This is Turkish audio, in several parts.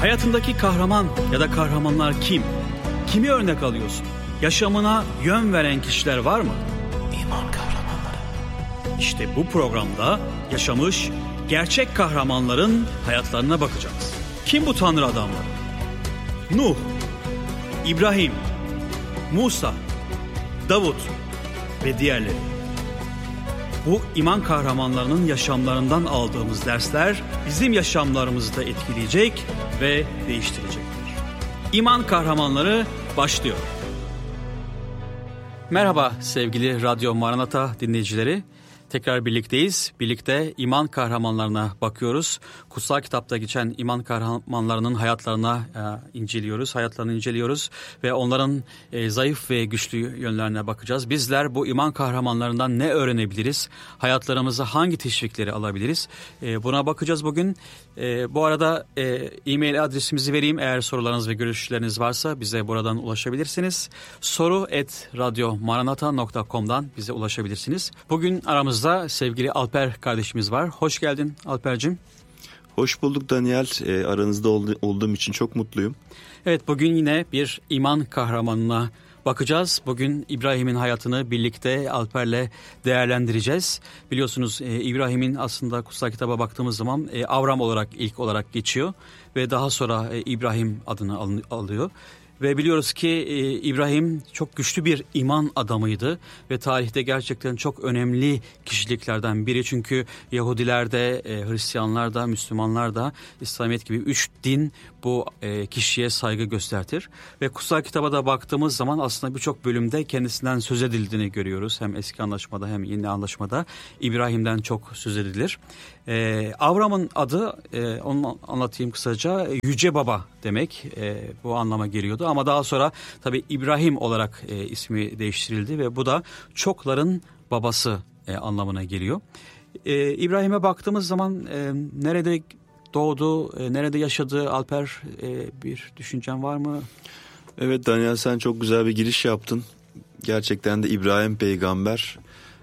Hayatındaki kahraman ya da kahramanlar kim? Kimi örnek alıyorsun? Yaşamına yön veren kişiler var mı? İman kahramanları. İşte bu programda yaşamış gerçek kahramanların hayatlarına bakacağız. Kim bu tanrı adamları? Nuh, İbrahim, Musa, Davut ve diğerleri. Bu iman kahramanlarının yaşamlarından aldığımız dersler bizim yaşamlarımızı da etkileyecek ve değiştirecektir. İman kahramanları başlıyor. Merhaba sevgili Radyo Maranata dinleyicileri. Tekrar birlikteyiz. Birlikte iman kahramanlarına bakıyoruz. Kutsal kitapta geçen iman kahramanlarının hayatlarını inceliyoruz ve onların zayıf ve güçlü yönlerine bakacağız. Bizler bu iman kahramanlarından ne öğrenebiliriz? Hayatlarımıza hangi teşvikleri alabiliriz? Buna bakacağız bugün. Bu arada e-mail adresimizi vereyim. Eğer sorularınız ve görüşleriniz varsa bize buradan ulaşabilirsiniz. soru@radyomaranata.com'dan bize ulaşabilirsiniz. Bugün aramızda sevgili Alper kardeşimiz var. Hoş geldin Alper'cim. Hoş bulduk Daniel. Aranızda olduğum için çok mutluyum. Evet, bugün yine bir iman kahramanına bakacağız. Bugün İbrahim'in hayatını birlikte Alper'le değerlendireceğiz. Biliyorsunuz İbrahim'in aslında kutsal kitaba baktığımız zaman Avram olarak ilk olarak geçiyor ve daha sonra İbrahim adını alıyor. Ve biliyoruz ki İbrahim çok güçlü bir iman adamıydı ve tarihte gerçekten çok önemli kişiliklerden biri. Çünkü Yahudiler de, Hristiyanlar da, Müslümanlar da, İslamiyet gibi 3 din bu kişiye saygı göstertir. Ve kutsal kitaba da baktığımız zaman aslında birçok bölümde kendisinden söz edildiğini görüyoruz. Hem eski anlaşmada hem yeni anlaşmada İbrahim'den çok söz edilir. Avram'ın adı, onu anlatayım kısaca, Yüce Baba demek, bu anlama geliyordu. Ama daha sonra tabii İbrahim olarak ismi değiştirildi ve bu da çokların babası anlamına geliyor. İbrahim'e baktığımız zaman nerede doğdu, nerede yaşadı Alper, bir düşüncen var mı? Evet Daniel, sen çok güzel bir giriş yaptın. Gerçekten de İbrahim peygamber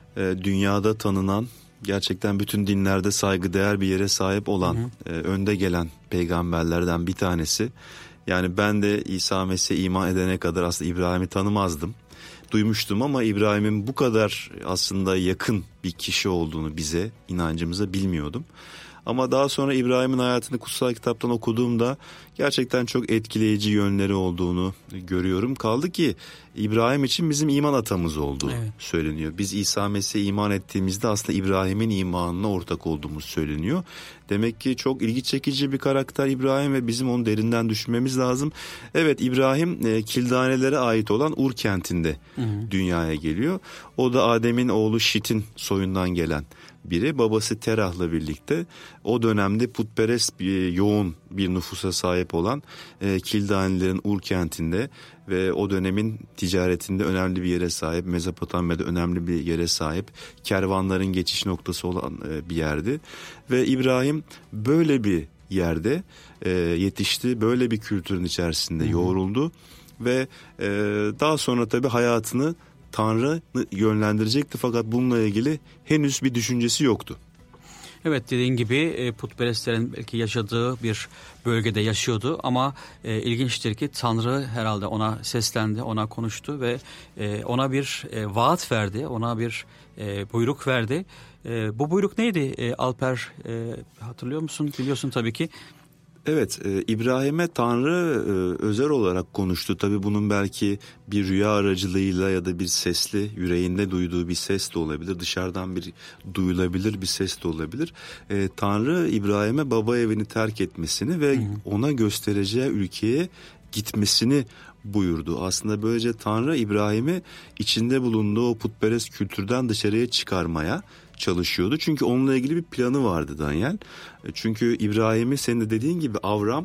dünyada tanınan, gerçekten bütün dinlerde saygıdeğer bir yere sahip olan, önde gelen peygamberlerden bir tanesi. Yani ben de İsa Mesih'e iman edene kadar aslında İbrahim'i tanımazdım. Duymuştum ama İbrahim'in bu kadar aslında yakın bir kişi olduğunu bize, inancımıza bilmiyordum. Ama daha sonra İbrahim'in hayatını kutsal kitaptan okuduğumda gerçekten çok etkileyici yönleri olduğunu görüyorum. Kaldı ki İbrahim için bizim iman atamız olduğu söyleniyor. Biz İsa Mesih'e iman ettiğimizde aslında İbrahim'in imanına ortak olduğumuz söyleniyor. Demek ki çok ilgi çekici bir karakter İbrahim ve bizim onu derinden düşünmemiz lazım. Evet, İbrahim Kildanelere ait olan Ur kentinde dünyaya geliyor. O da Adem'in oğlu Şit'in soyundan gelen biri. Babası Terah'la birlikte o dönemde putperest yoğun bir nüfusa sahip olan Kildanelilerin Ur kentinde ve o dönemin ticaretinde önemli bir yere sahip, Mezopotamya'da önemli bir yere sahip, kervanların geçiş noktası olan bir yerdi. Ve İbrahim böyle bir yerde yetişti, böyle bir kültürün içerisinde yoğruldu ve daha sonra tabii hayatını Tanrı yönlendirecekti, fakat bununla ilgili henüz bir düşüncesi yoktu. Evet, dediğin gibi putperestlerin belki yaşadığı bir bölgede yaşıyordu ama ilginçtir ki Tanrı herhalde ona seslendi, ona konuştu ve ona bir vaat verdi, ona bir buyruk verdi. Bu buyruk neydi Alper, hatırlıyor musun? Biliyorsun tabii ki. Evet, İbrahim'e Tanrı özel olarak konuştu. Tabii bunun belki bir rüya aracılığıyla ya da bir sesli, yüreğinde duyduğu bir ses de olabilir. Dışarıdan bir duyulabilir bir ses de olabilir. Tanrı İbrahim'e baba evini terk etmesini ve ona göstereceği ülkeye gitmesini buyurdu. Aslında böylece Tanrı İbrahim'i içinde bulunduğu o putperest kültürden dışarıya çıkarmaya çalışıyordu. Çünkü onunla ilgili bir planı vardı Daniel. Çünkü İbrahim'i senin de dediğin gibi Avram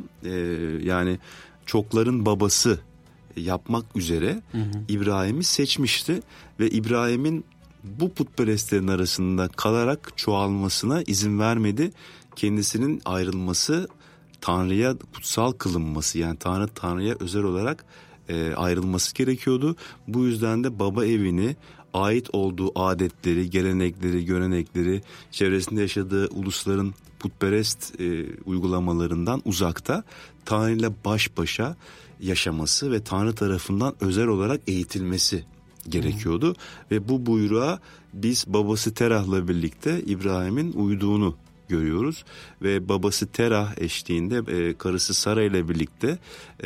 yani çokların babası yapmak üzere İbrahim'i seçmişti ve İbrahim'in bu putperestlerin arasında kalarak çoğalmasına izin vermedi. Kendisinin ayrılması, Tanrı'ya kutsal kılınması, yani Tanrı'ya özel olarak ayrılması gerekiyordu. Bu yüzden de baba evini, ait olduğu adetleri, gelenekleri, görenekleri, çevresinde yaşadığı ulusların putperest uygulamalarından uzakta Tanrı ile baş başa yaşaması ve Tanrı tarafından özel olarak eğitilmesi gerekiyordu. Ve bu buyruğa biz babası Terah'la birlikte İbrahim'in uyduğunu görüyoruz. Ve babası Terah eşliğinde karısı Sara ile birlikte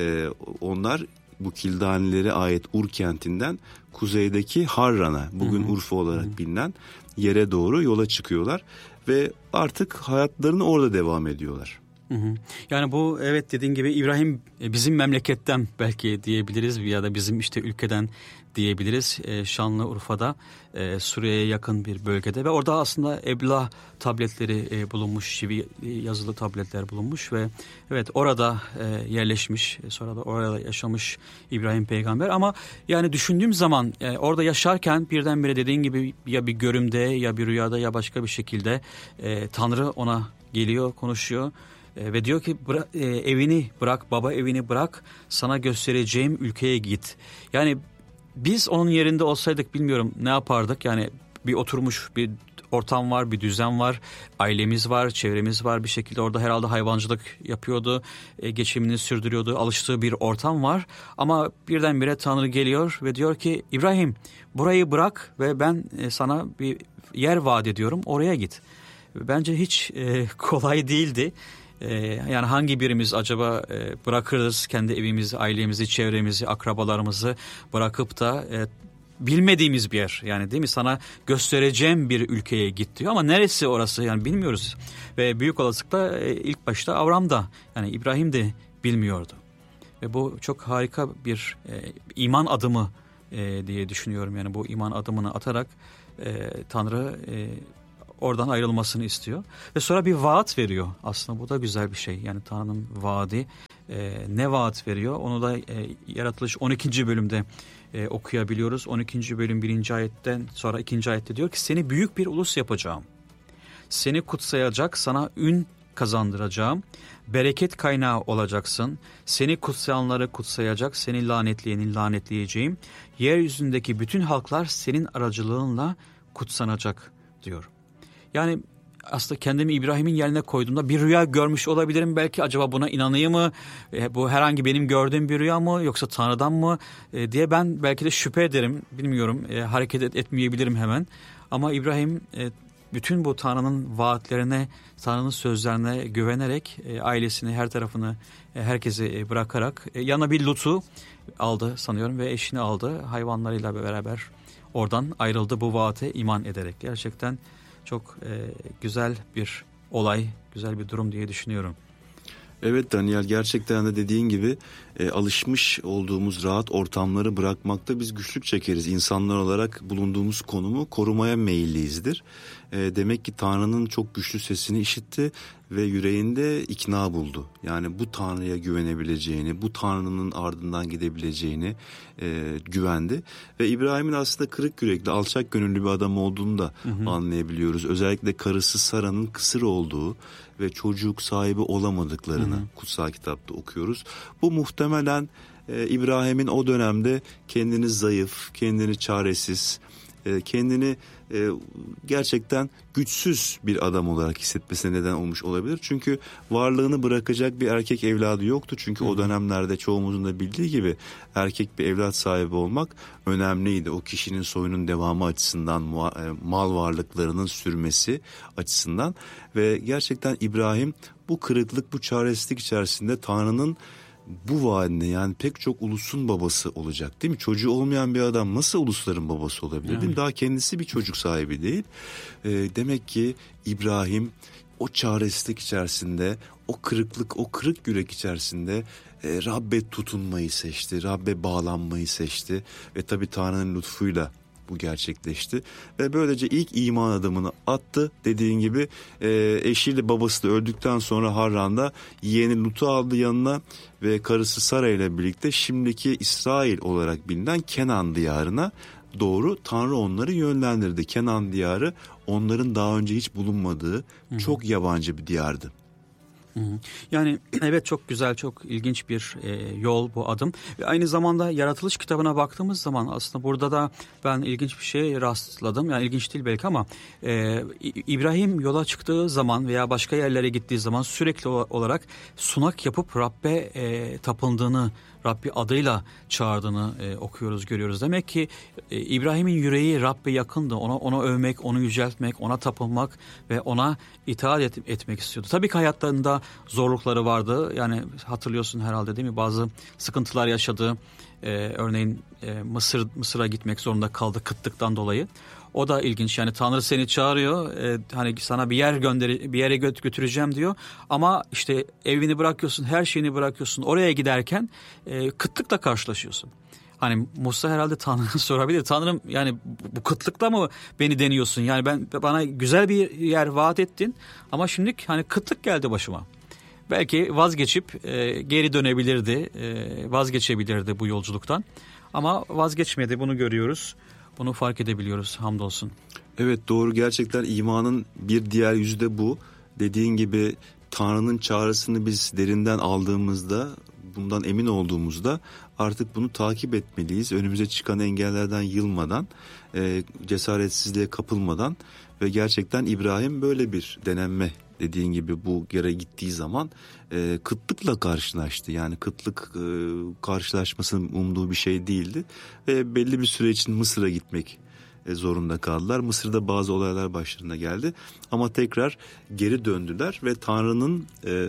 onlar bu Kildanilere ait Ur kentinden kuzeydeki Harran'a, bugün Urfa olarak bilinen yere doğru yola çıkıyorlar. Ve artık hayatlarını orada devam ediyorlar. Yani bu, evet, dediğin gibi İbrahim bizim memleketten belki diyebiliriz ya da bizim işte ülkeden diyebiliriz. Şanlıurfa'da, Suriye'ye yakın bir bölgede ve orada aslında Ebla tabletleri bulunmuş, çivi yazılı tabletler bulunmuş ve evet, orada yerleşmiş, sonra da orada yaşamış İbrahim peygamber. Ama yani düşündüğüm zaman orada yaşarken birdenbire dediğin gibi ya bir görümde ya bir rüyada ya başka bir şekilde Tanrı ona geliyor, konuşuyor. Ve diyor ki evini bırak, baba evini bırak, sana göstereceğim ülkeye git. Yani biz onun yerinde olsaydık bilmiyorum ne yapardık. Yani bir oturmuş bir ortam var, bir düzen var, ailemiz var, çevremiz var, bir şekilde orada herhalde hayvancılık yapıyordu, geçimini sürdürüyordu, alıştığı bir ortam var. Ama birdenbire Tanrı geliyor ve diyor ki İbrahim, burayı bırak ve ben sana bir yer vaat ediyorum, oraya git. Bence hiç kolay değildi. Yani hangi birimiz acaba bırakırız kendi evimizi, ailemizi, çevremizi, akrabalarımızı bırakıp da bilmediğimiz bir yer, yani değil mi, sana göstereceğim bir ülkeye git diyor ama neresi orası yani bilmiyoruz. Ve büyük olasılıkla ilk başta Avram da, yani İbrahim de bilmiyordu. Ve bu çok harika bir iman adımı diye düşünüyorum. Yani bu iman adımını atarak Tanrı oradan ayrılmasını istiyor. Ve sonra bir vaat veriyor. Aslında bu da güzel bir şey. Yani Tanrı'nın vaadi. Ne vaat veriyor? Onu da Yaratılış 12. bölümde okuyabiliyoruz. 12. bölüm 1. ayetten sonra 2. ayette diyor ki seni büyük bir ulus yapacağım. Seni kutsayacak, sana ün kazandıracağım. Bereket kaynağı olacaksın. Seni kutsayanları kutsayacak, seni lanetleyeni lanetleyeceğim. Yeryüzündeki bütün halklar senin aracılığınla kutsanacak diyor. Yani aslında kendimi İbrahim'in yerine koyduğumda bir rüya görmüş olabilirim. Belki acaba buna inanayım mı? Bu herhangi benim gördüğüm bir rüya mı yoksa Tanrı'dan mı diye ben belki de şüphe ederim. Bilmiyorum, hareket etmeyebilirim hemen. Ama İbrahim bütün bu Tanrı'nın vaatlerine, Tanrı'nın sözlerine güvenerek ailesini, her tarafını, herkesi bırakarak yanına bir Lut'u aldı sanıyorum ve eşini aldı. Hayvanlarıyla beraber oradan ayrıldı bu vaate iman ederek. Gerçekten çok güzel bir olay, güzel bir durum diye düşünüyorum. Evet Daniel, gerçekten de dediğin gibi alışmış olduğumuz rahat ortamları bırakmakta biz güçlük çekeriz. İnsanlar olarak bulunduğumuz konumu korumaya meyilliyizdir. Demek ki Tanrı'nın çok güçlü sesini işitti ve yüreğinde ikna buldu. Yani bu Tanrı'ya güvenebileceğini, bu Tanrı'nın ardından gidebileceğini güvendi. Ve İbrahim'in aslında kırık yürekli, alçak gönüllü bir adam olduğunu da anlayabiliyoruz. Özellikle karısı Sara'nın kısır olduğu ve çocuk sahibi olamadıklarını kutsal kitapta okuyoruz. Bu muhtemelen İbrahim'in o dönemde kendini zayıf, kendini çaresiz, kendini gerçekten güçsüz bir adam olarak hissetmesine neden olmuş olabilir. Çünkü varlığını bırakacak bir erkek evladı yoktu. Çünkü o dönemlerde çoğumuzun da bildiği gibi erkek bir evlat sahibi olmak önemliydi. O kişinin soyunun devamı açısından, mal varlıklarının sürmesi açısından ve gerçekten İbrahim bu kırıklık, bu çaresizlik içerisinde Tanrı'nın bu vaadine, yani pek çok ulusun babası olacak değil mi? Çocuğu olmayan bir adam nasıl ulusların babası olabilir değil mi? Daha kendisi bir çocuk sahibi değil. Demek ki İbrahim o çaresizlik içerisinde, o kırıklık, o kırık yürek içerisinde Rabbe tutunmayı seçti, Rabbe bağlanmayı seçti ve tabii Tanrı'nın lütfuyla bu gerçekleşti ve böylece ilk iman adımını attı. Dediğin gibi eşiyle babası da öldükten sonra Harran'da yeğeni Lut'u aldı yanına ve karısı Sara ile birlikte şimdiki İsrail olarak bilinen Kenan diyarına doğru Tanrı onları yönlendirdi. Kenan diyarı onların daha önce hiç bulunmadığı çok yabancı bir diyardı. Yani evet, çok güzel, çok ilginç bir yol bu adım. Ve aynı zamanda Yaratılış kitabına baktığımız zaman aslında burada da ben ilginç bir şeye rastladım. Yani ilginç değil belki ama İbrahim yola çıktığı zaman veya başka yerlere gittiği zaman sürekli olarak sunak yapıp Rabbe tapındığını, Rabbi adıyla çağırdığını okuyoruz, görüyoruz. Demek ki İbrahim'in yüreği Rabbe yakındı. Ona övmek, onu yüceltmek, ona tapınmak ve ona itaat etmek istiyordu. Tabii ki hayatlarında zorlukları vardı. Yani hatırlıyorsun herhalde, değil mi? Bazı sıkıntılar yaşadı. Örneğin Mısır'a gitmek zorunda kaldı kıtlıktan dolayı. O da ilginç. Yani Tanrı seni çağırıyor. Hani sana bir yere götüreceğim diyor. Ama işte evini bırakıyorsun, her şeyini bırakıyorsun. Oraya giderken kıtlıkla karşılaşıyorsun. Hani Musa herhalde Tanrı'ya sorabilir. Tanrım, yani bu kıtlıkla mı beni deniyorsun? Yani bana güzel bir yer vaat ettin ama şimdi hani kıtlık geldi başıma. Belki vazgeçip geri dönebilirdi, vazgeçebilirdi bu yolculuktan. Ama vazgeçmedi, bunu görüyoruz, bunu fark edebiliyoruz hamdolsun. Evet, doğru, gerçekten imanın bir diğer yüzü de bu. Dediğin gibi Tanrı'nın çağrısını biz derinden aldığımızda, bundan emin olduğumuzda artık bunu takip etmeliyiz. Önümüze çıkan engellerden yılmadan, cesaretsizliğe kapılmadan ve gerçekten İbrahim böyle bir denenme, dediğin gibi bu yere gittiği zaman kıtlıkla karşılaştı. Yani kıtlık karşılaşmasının umduğu bir şey değildi ve belli bir süre için Mısır'a gitmek zorunda kaldılar. Mısır'da bazı olaylar başlarına geldi ama tekrar geri döndüler ve Tanrı'nın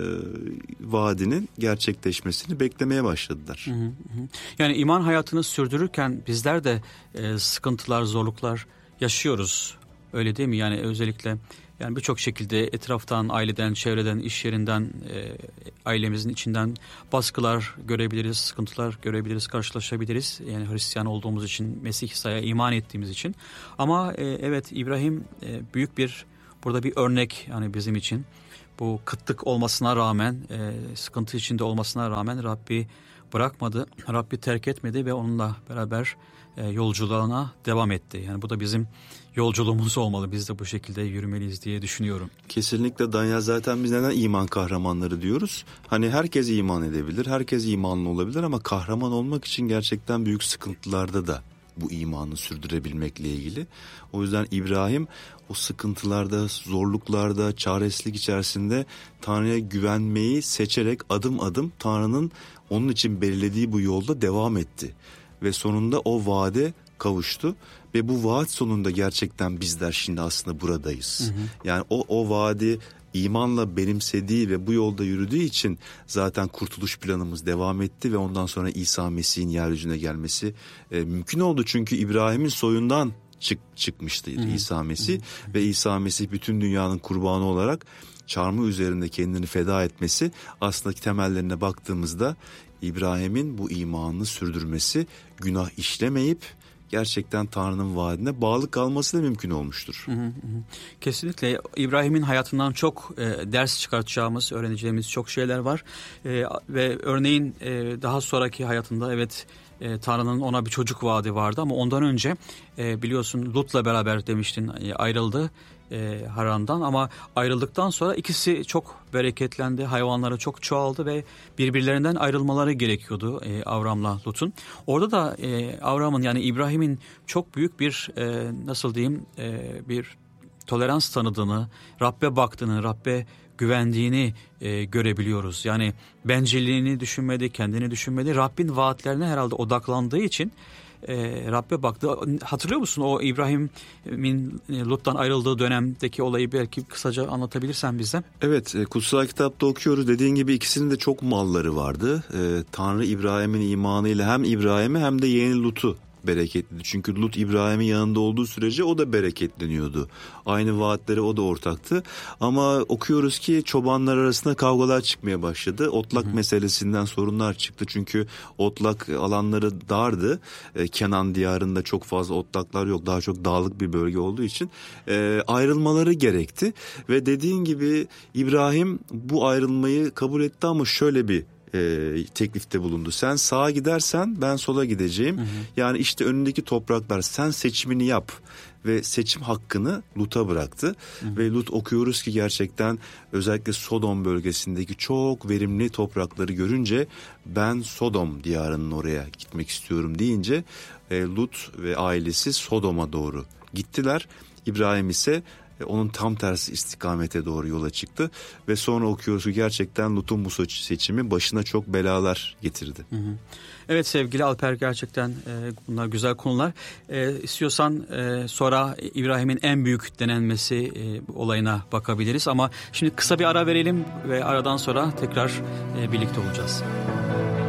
vaadinin gerçekleşmesini beklemeye başladılar. Yani iman hayatını sürdürürken bizler de sıkıntılar, zorluklar yaşıyoruz. Öyle değil mi? Yani özellikle yani birçok şekilde etraftan, aileden, çevreden, iş yerinden, ailemizin içinden baskılar görebiliriz, sıkıntılar görebiliriz, karşılaşabiliriz. Yani Hristiyan olduğumuz için, Mesih İsa'ya iman ettiğimiz için. Ama evet, İbrahim büyük bir, burada bir örnek yani bizim için. Bu kıtlık olmasına rağmen, sıkıntı içinde olmasına rağmen Rabbi bırakmadı, Rabbi terk etmedi ve onunla beraber yolculuğuna devam etti. Yani bu da bizim yolculuğumuz olmalı. Biz de bu şekilde yürümeliyiz diye düşünüyorum. Kesinlikle Danyal, zaten biz neden iman kahramanları diyoruz? Hani herkes iman edebilir, herkes imanlı olabilir ama kahraman olmak için gerçekten büyük sıkıntılarda da bu imanı sürdürebilmekle ilgili. O yüzden İbrahim o sıkıntılarda, zorluklarda, çaresizlik içerisinde Tanrı'ya güvenmeyi seçerek adım adım Tanrı'nın onun için belirlediği bu yolda devam etti. Ve sonunda o vaade kavuştu ve bu vaat sonunda gerçekten bizler şimdi aslında buradayız. Yani o vaadi imanla benimsediği ve bu yolda yürüdüğü için zaten kurtuluş planımız devam etti ve ondan sonra İsa Mesih'in yeryüzüne gelmesi mümkün oldu. Çünkü İbrahim'in soyundan çıkmıştı İsa Mesih ve İsa Mesih bütün dünyanın kurbanı olarak çarmıh üzerinde kendini feda etmesi, aslında temellerine baktığımızda İbrahim'in bu imanını sürdürmesi, günah işlemeyip gerçekten Tanrı'nın vaadine bağlı kalması da mümkün olmuştur. Kesinlikle İbrahim'in hayatından çok ders çıkartacağımız, öğreneceğimiz çok şeyler var. Ve örneğin daha sonraki hayatında evet, Tanrı'nın ona bir çocuk vaadi vardı ama ondan önce biliyorsun Lut'la beraber demiştin ayrıldı Haran'dan, ama ayrıldıktan sonra ikisi çok bereketlendi, hayvanları çok çoğaldı ve birbirlerinden ayrılmaları gerekiyordu Avram'la Lut'un. Orada da Avram'ın, yani İbrahim'in çok büyük bir nasıl diyeyim bir tolerans tanıdığını, Rabbe baktığını, Rabbe güvendiğini görebiliyoruz. Yani bencilliğini düşünmedi, kendini düşünmedi. Rabbin vaatlerine herhalde odaklandığı için Rabbe baktı. Hatırlıyor musun o İbrahim'in Lut'tan ayrıldığı dönemdeki olayı, belki kısaca anlatabilirsen bize? Evet, kutsal kitapta okuyoruz. Dediğin gibi ikisinin de çok malları vardı. Tanrı İbrahim'in imanıyla hem İbrahim'i hem de yeğeni Lut'u bereketledi. Çünkü Lut İbrahim'in yanında olduğu sürece o da bereketleniyordu. Aynı vaatlere o da ortaktı. Ama okuyoruz ki çobanlar arasında kavgalar çıkmaya başladı. Otlak meselesinden sorunlar çıktı. Çünkü otlak alanları dardı. Kenan diyarında çok fazla otlaklar yok. Daha çok dağlık bir bölge olduğu için ayrılmaları gerekti. Ve dediğin gibi İbrahim bu ayrılmayı kabul etti ama şöyle bir teklifte bulundu. Sen sağa gidersen ben sola gideceğim. Yani işte önündeki topraklar, sen seçimini yap. Ve seçim hakkını Lut'a bıraktı. Ve Lut, okuyoruz ki gerçekten özellikle Sodom bölgesindeki çok verimli toprakları görünce ben Sodom diyarının oraya gitmek istiyorum deyince Lut ve ailesi Sodom'a doğru gittiler. İbrahim ise onun tam tersi istikamete doğru yola çıktı ve sonra okuyoruz ki gerçekten Lut'un bu seçimi başına çok belalar getirdi. Evet sevgili Alper, gerçekten bunlar güzel konular. İstiyorsan sonra İbrahim'in en büyük denenmesi olayına bakabiliriz ama şimdi kısa bir ara verelim ve aradan sonra tekrar birlikte olacağız.